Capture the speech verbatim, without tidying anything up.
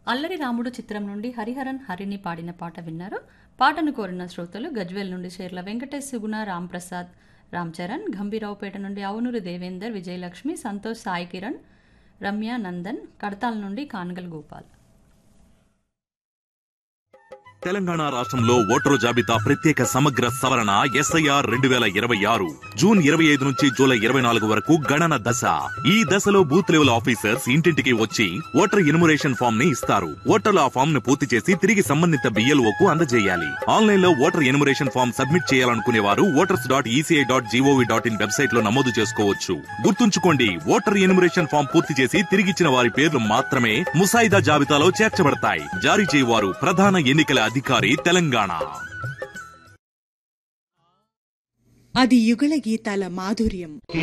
అల్లరి రాముడు చిత్రం నుండి హరిహరన్ హరిని పాడిన పాట విన్నారు. పాటను కోరిన శ్రోతలు గజ్వేల్ నుండి షేర్ల వెంకటేష్, సుగుణ, రామ్ ప్రసాద్, రామ్ చరణ్, గంభీరావుపేట నుండి అవునూరు దేవేందర్, విజయలక్ష్మి, సంతోష్, సాయి కిరణ్, రమ్య, నందన్, కడతాల్ నుండి కాన్గల్ గోపాల్. తెలంగాణ రాష్ట్రంలో ఓటరు జాబితా ప్రత్యేక సమగ్ర సవరణ ఎస్ఐఆర్ రెండు వేల ఇరవై ఆరు జూన్ ఇరవై ఐదు నుంచి జూలై ఇరవై నాలుగు వరకు గణన దశ. ఈ దశలో బూత్ లెవెల్ ఆఫీసర్స్ ఇంటింటికి వచ్చి ఓటర్ ఎన్యుమరేషన్ ఫామ్ ని ఇస్తారు. ఓటర్లు ఆ ఫామ్ ను పూర్తి చేసి తిరిగి సంబంధిత బిఎల్ఓ కు అందజేయాలి. ఆన్లైన్ లో ఓటర్ ఎన్యుమరేషన్ ఫామ్ సబ్మిట్ చేయాలనుకునే వారు voters dot ECI dot GOV dot in website లో నమోదు చేసుకోవచ్చు. గుర్తుంచుకోండి, ఓటర్ ఎన్యుమరేషన్ ఫామ్ పూర్తి చేసి తిరిగిచ్చిన వారి పేర్లు మాత్రమే ముసాయిదా జాబితాలో చేర్చబడతాయి. జారీ చేయవారు ప్రధాన ఎన్నికల అధికారి, తెలంగాణ. అది యుగళ గీతాల మాధుర్యం.